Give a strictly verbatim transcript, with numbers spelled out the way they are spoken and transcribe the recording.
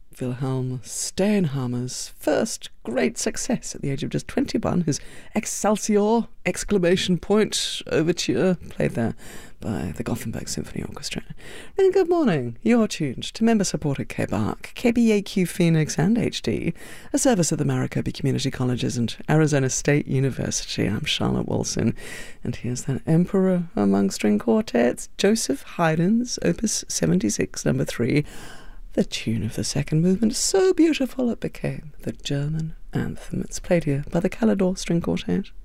Wilhelm Steinhammer's first great success at the age of just twenty-one, his Excelsior! Exclamation point overture, played there by the Gothenburg Symphony Orchestra. And good morning, you're tuned to member-supported K B A R C, K B A Q Phoenix and H D, a service of the Maricopa Community Colleges and Arizona State University. I'm Charlotte Wilson, and here's that Emperor Among String Quartets, Joseph Haydn's Opus seventy-six, number three, the tune of the second movement, so beautiful it became the German anthem. It's played here by the Calidore String Quartet.